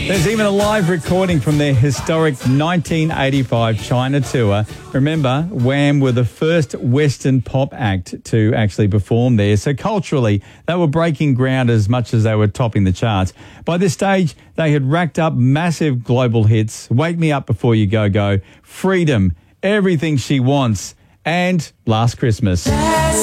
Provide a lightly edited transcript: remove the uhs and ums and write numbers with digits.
There's even a live recording from their historic 1985 China tour. Remember, Wham were the first Western pop act to actually perform there. So culturally, they were breaking ground as much as they were topping the charts. By this stage, they had racked up massive global hits. Wake Me Up Before You Go Go, Freedom, Everything She Wants, and Last Christmas.